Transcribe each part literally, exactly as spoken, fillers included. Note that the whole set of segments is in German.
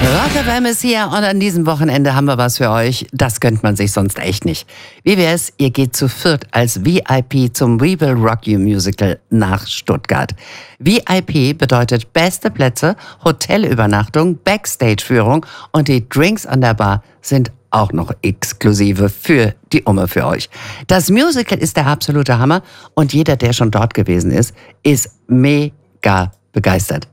Rock F M ist hier und an diesem Wochenende haben wir was für euch. Das gönnt man sich sonst echt nicht. Wie wär's, ihr geht zu viert als V I P zum We Will Rock You Musical nach Stuttgart. V I P bedeutet beste Plätze, Hotelübernachtung, Backstage-Führung und die Drinks an der Bar sind auch noch exklusive für die Umme für euch. Das Musical ist der absolute Hammer und jeder, der schon dort gewesen ist, ist mega begeistert.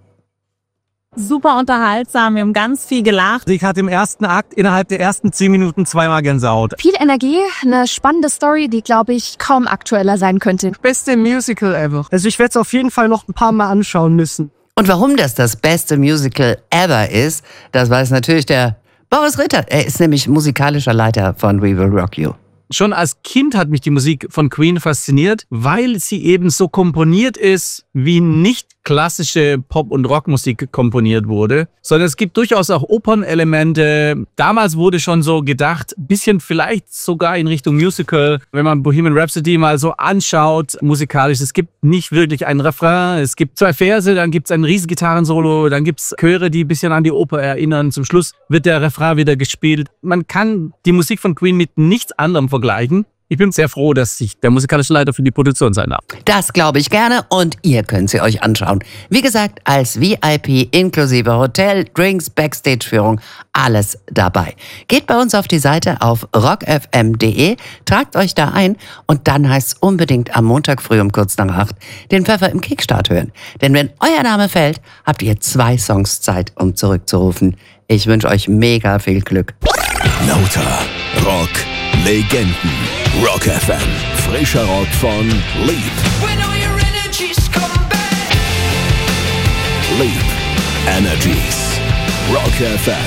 Super unterhaltsam, wir haben ganz viel gelacht. Ich hatte im ersten Akt innerhalb der ersten zehn Minuten zweimal Gänsehaut. Viel Energie, eine spannende Story, die, glaube ich, kaum aktueller sein könnte. Beste Musical ever. Also ich werde es auf jeden Fall noch ein paar Mal anschauen müssen. Und warum das das beste Musical ever ist, das weiß natürlich der Boris Ritter. Er ist nämlich musikalischer Leiter von We Will Rock You. Schon als Kind hat mich die Musik von Queen fasziniert, weil sie eben so komponiert ist, wie nicht klassische Pop- und Rockmusik komponiert wurde, sondern es gibt durchaus auch Opernelemente. Damals wurde schon so gedacht, bisschen vielleicht sogar in Richtung Musical, wenn man Bohemian Rhapsody mal so anschaut, musikalisch. Es gibt nicht wirklich einen Refrain, es gibt zwei Verse, dann gibt es ein Riesengitarrensolo, dann gibt es Chöre, die ein bisschen an die Oper erinnern. Zum Schluss wird der Refrain wieder gespielt. Man kann die Musik von Queen mit nichts anderem vergleichen. Ich bin sehr froh, dass ich der musikalische Leiter für die Produktion sein darf. Das glaube ich gerne und ihr könnt sie euch anschauen. Wie gesagt, als V I P inklusive Hotel, Drinks, Backstage-Führung, alles dabei. Geht bei uns auf die Seite auf rock f m punkt d e, tragt euch da ein und dann heißt es unbedingt am Montag früh um kurz nach acht den Pfeffer im Kickstart hören. Denn wenn euer Name fällt, habt ihr zwei Songs Zeit, um zurückzurufen. Ich wünsche euch mega viel Glück. Lauter Rock Legenden. Rock F M. Frischer Rock von Leap. Leap Energies. Rock F M.